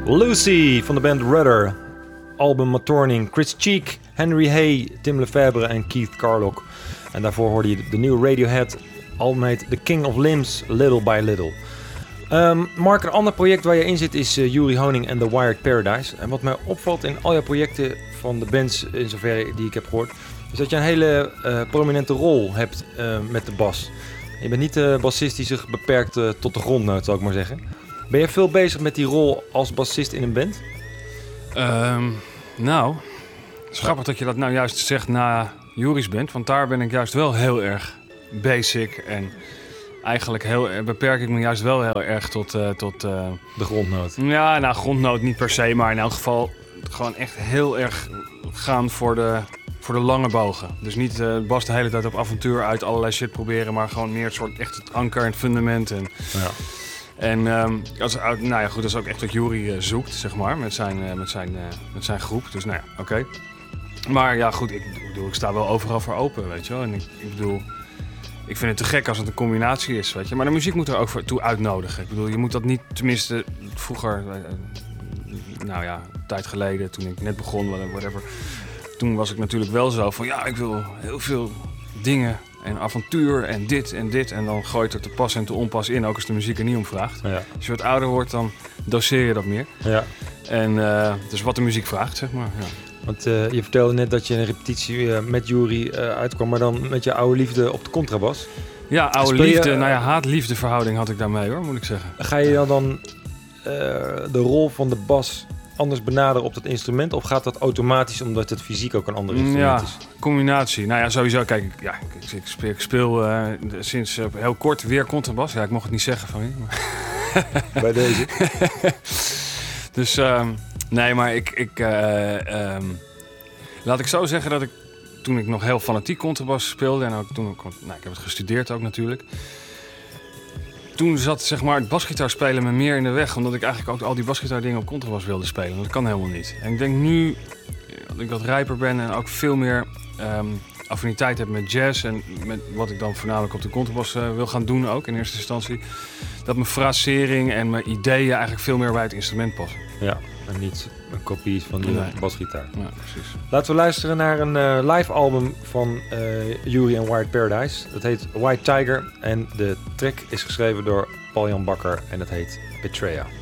Lucy van de band Rudder. Album Matorning, Chris Cheek, Henry Hay, Tim Lefebvre en Keith Carlock. En daarvoor hoorde je de nieuwe Radiohead. Album heet The King of Limbs, Little by Little. Mark, een ander project waar je in zit is Juri Honing en The Wired Paradise. En wat mij opvalt in al jouw projecten van de bands, in zoverre die ik heb gehoord, is dat je een hele prominente rol hebt met de bas. Je bent niet de bassist die zich beperkt tot de grondnoot, zou ik maar zeggen. Ben je veel bezig met die rol als bassist in een band? Nou, het is grappig dat je dat nou juist zegt na Juri's band. Want daar ben ik juist wel heel erg basic. En eigenlijk beperk ik me juist wel heel erg tot de grondnoot. Ja, nou, grondnoot niet per se. Maar in elk geval gewoon echt heel erg gaan voor de lange bogen. Dus niet Bas de hele tijd op avontuur uit allerlei shit proberen. Maar gewoon meer het soort echt het anker en het fundament. En, ja. En nou ja, goed, dat is ook echt wat Juri zoekt, zeg maar, met zijn groep. Dus nou ja, oké. Maar ja, goed, ik sta wel overal voor open, weet je wel. En ik bedoel, ik vind het te gek als het een combinatie is, weet je. Maar de muziek moet er ook voor toe uitnodigen. Ik bedoel, je moet dat niet, tenminste, vroeger, nou ja, een tijd geleden, toen ik net begon, whatever. Toen was ik natuurlijk wel zo van, ja, ik wil heel veel dingen en avontuur en dit en dit. En dan gooi je er te pas en te onpas in, ook als de muziek er niet om vraagt. Ja. Als je wat ouder wordt, dan doseer je dat meer. Ja. En dus wat de muziek vraagt, zeg maar. Ja. Want je vertelde net dat je een repetitie met Juri uitkwam, maar dan met je oude liefde op de contrabas. Ja, oude liefde, nou ja, haat-liefde verhouding had ik daarmee, hoor, moet ik zeggen. Ga je dan de rol van de bas anders benaderen op dat instrument, of gaat dat automatisch omdat het fysiek ook een ander instrument is? Combinatie. Nou ja, sowieso. Kijk, ik speel sinds heel kort weer contrabas. Ja, ik mocht het niet zeggen van je. Maar bij deze. Dus nee, maar laat ik zo zeggen dat ik toen ik nog heel fanatiek contrabas speelde en ook toen ik heb het gestudeerd ook natuurlijk. Toen zat zeg maar het basgitaarspelen me meer in de weg, omdat ik eigenlijk ook al die basgitaardingen op contrabas wilde spelen. Dat kan helemaal niet. En ik denk nu dat ik wat rijper ben en ook veel meer affiniteit heb met jazz en met wat ik dan voornamelijk op de contrabas wil gaan doen ook in eerste instantie, dat mijn frasering en mijn ideeën eigenlijk veel meer bij het instrument passen. Ja, en niet een kopie van de basgitaar. Ja, precies. Laten we luisteren naar een live album van Juri en Wired Paradise. Dat heet White Tiger en de track is geschreven door Paul-Jan Bakker en dat heet Betraya.